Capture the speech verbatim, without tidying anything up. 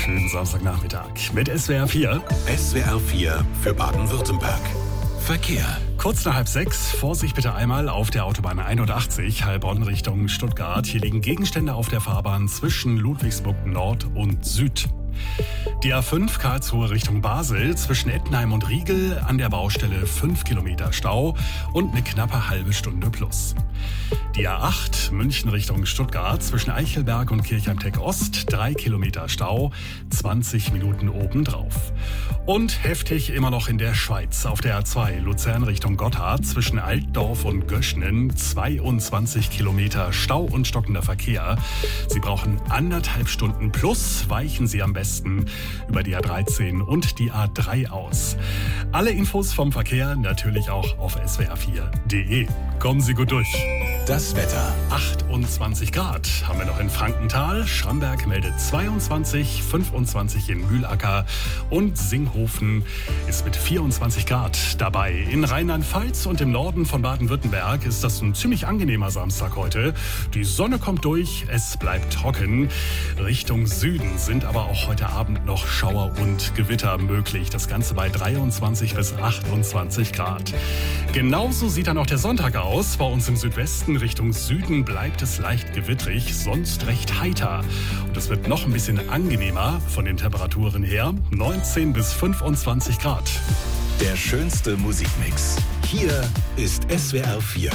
Schönen Samstagnachmittag mit S W R vier. S W R vier für Baden-Württemberg. Verkehr. Kurz nach halb sechs, Vorsicht bitte einmal auf der Autobahn einundachtzig, Heilbronn Richtung Stuttgart. Hier liegen Gegenstände auf der Fahrbahn zwischen Ludwigsburg Nord und Süd. Die A fünf Karlsruhe Richtung Basel, zwischen Ettenheim und Riegel an der Baustelle fünf Kilometer Stau und eine knappe halbe Stunde plus. Die A acht München Richtung Stuttgart, zwischen Eichelberg und Kirchheim-Tech Ost, drei Kilometer Stau, zwanzig Minuten obendrauf. Und heftig immer noch in der Schweiz, auf der A zwei Luzern Richtung Gotthard, zwischen Altdorf und Göschnen, zweiundzwanzig Kilometer Stau und stockender Verkehr. Sie brauchen anderthalb Stunden plus, weichen Sie am besten über die A dreizehn und die A drei aus. Alle Infos vom Verkehr natürlich auch auf S W R vier punkt de. Kommen Sie gut durch. Das Wetter. achtundzwanzig Grad haben wir noch in Frankenthal. Schramberg meldet zweiundzwanzig, fünfundzwanzig in Mühlacker und Singhofen ist mit vierundzwanzig Grad dabei. In Rheinland-Pfalz und im Norden von Baden-Württemberg ist das ein ziemlich angenehmer Samstag heute. Die Sonne kommt durch, es bleibt trocken. Richtung Süden sind aber auch heute Abend noch Schauer und Gewitter möglich. Das Ganze bei dreiundzwanzig bis achtundzwanzig Grad. Genauso sieht dann auch der Sonntag aus. Bei uns im Südwesten Richtung Süden bleibt es leicht gewittrig, sonst recht heiter. Und es wird noch ein bisschen angenehmer von den Temperaturen her. neunzehn bis fünfundzwanzig Grad. Der schönste Musikmix. Hier ist S W R vier.